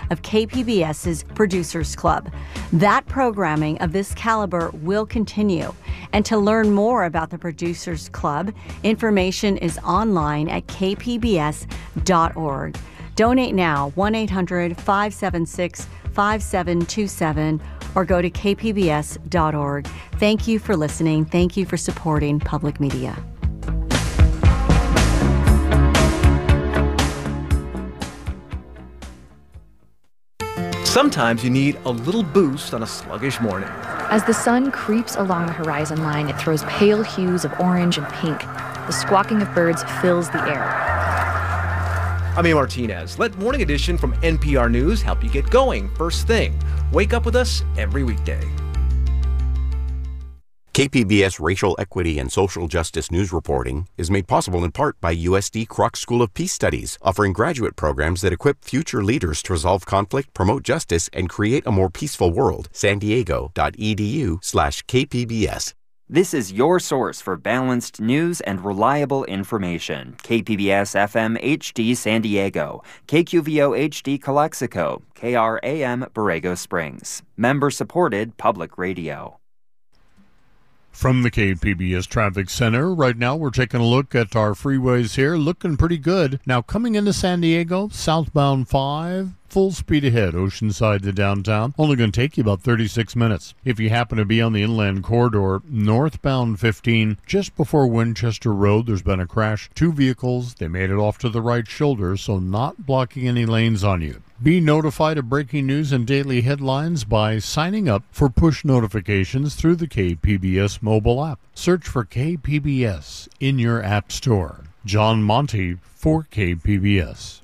of KPBS's Producers Club. That programming of this caliber will continue. And to learn more about the Producers Club, information is online at kpbs.org. Donate now, 1-800-576-5727, or go to kpbs.org. Thank you for listening. Thank you for supporting public media. Sometimes you need a little boost on a sluggish morning. As the sun creeps along the horizon line, it throws pale hues of orange and pink. The squawking of birds fills the air. I'm Ian Martinez. Let Morning Edition from NPR News help you get going first thing. Wake up with us every weekday. KPBS Racial Equity and Social Justice News Reporting is made possible in part by USD Kroc School of Peace Studies, offering graduate programs that equip future leaders to resolve conflict, promote justice, and create a more peaceful world. sandiego.edu/KPBS. This is your source for balanced news and reliable information. KPBS FM HD San Diego, KQVO HD Calexico, KRAM Borrego Springs. Member-supported public radio. From the KPBS Traffic Center, right now we're taking a look at our freeways here, looking pretty good. Now coming into San Diego, southbound 5, full speed ahead, Oceanside to downtown. Only going to take you about 36 minutes. If you happen to be on the inland corridor, northbound 15, just before Winchester Road, there's been a crash. 2 vehicles, they made it off to the right shoulder, so not blocking any lanes on you. Be notified of breaking news and daily headlines by signing up for push notifications through the KPBS mobile app. Search for KPBS in your app store. John Monty for KPBS.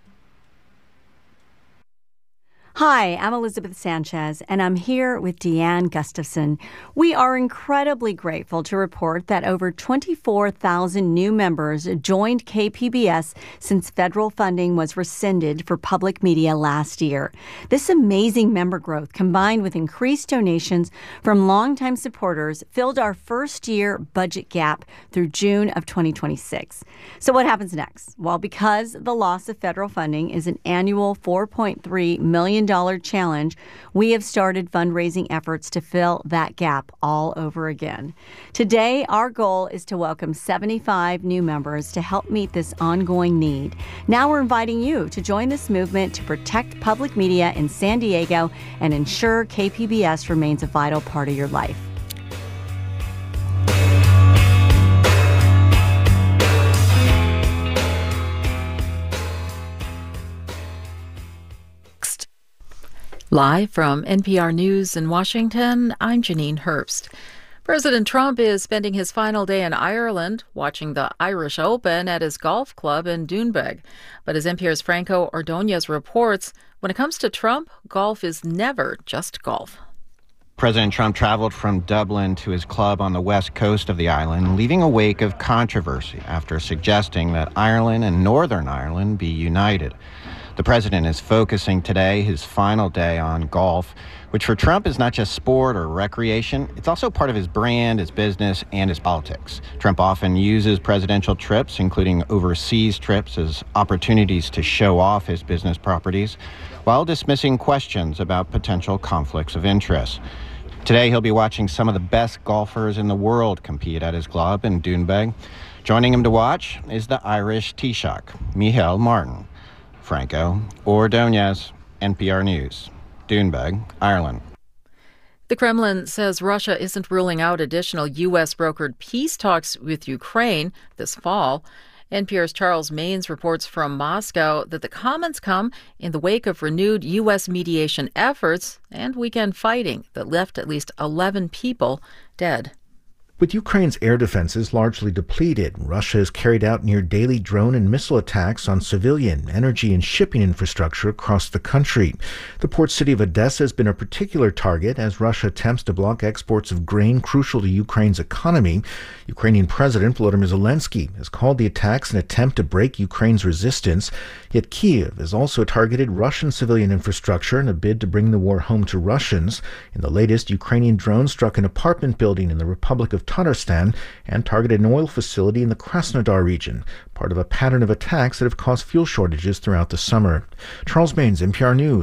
Hi, I'm Elizabeth Sanchez, and I'm here with Deanne Gustafson. We are incredibly grateful to report that over 24,000 new members joined KPBS since federal funding was rescinded for public media last year. This amazing member growth, combined with increased donations from longtime supporters, filled our first-year budget gap through June of 2026. So what happens next? Well, because the loss of federal funding is an annual $4.3 million challenge, we have started fundraising efforts to fill that gap all over again. Today, our goal is to welcome 75 new members to help meet this ongoing need. Now we're inviting you to join this movement to protect public media in San Diego and ensure KPBS remains a vital part of your life. Live from NPR News in Washington, I'm Janine Herbst. President Trump is spending his final day in Ireland watching the Irish Open at his golf club in Doonbeg. But as NPR's Franco Ordonez reports, when it comes to Trump, golf is never just golf. President Trump traveled from Dublin to his club on the west coast of the island, leaving a wake of controversy after suggesting that Ireland and Northern Ireland be united. The president is focusing today, his final day, on golf, which for Trump is not just sport or recreation. It's also part of his brand, his business, and his politics. Trump often uses presidential trips, including overseas trips, as opportunities to show off his business properties, while dismissing questions about potential conflicts of interest. Today, he'll be watching some of the best golfers in the world compete at his club in Doonbeg. Joining him to watch is the Irish Taoiseach, Micheál Martin. Franco Ordonez, NPR News, Doonbeg, Ireland. The Kremlin says Russia isn't ruling out additional U.S.-brokered peace talks with Ukraine this fall. NPR's Charles Maynes reports from Moscow that the comments come in the wake of renewed U.S. mediation efforts and weekend fighting that left at least 11 people dead. With Ukraine's air defenses largely depleted, Russia has carried out near-daily drone and missile attacks on civilian, energy, and shipping infrastructure across the country. The port city of Odessa has been a particular target as Russia attempts to block exports of grain crucial to Ukraine's economy. Ukrainian President Volodymyr Zelensky has called the attacks an attempt to break Ukraine's resistance. Yet Kyiv has also targeted Russian civilian infrastructure in a bid to bring the war home to Russians. In the latest, Ukrainian drones struck an apartment building in the Republic of Tatarstan and targeted an oil facility in the Krasnodar region, part of a pattern of attacks that have caused fuel shortages throughout the summer. Charles Maynes, NPR News.